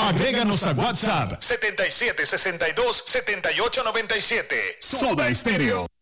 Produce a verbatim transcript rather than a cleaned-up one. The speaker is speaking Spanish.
Agréganos a WhatsApp setenta y siete sesenta y dos setenta y ocho noventa y siete. Soda Estéreo.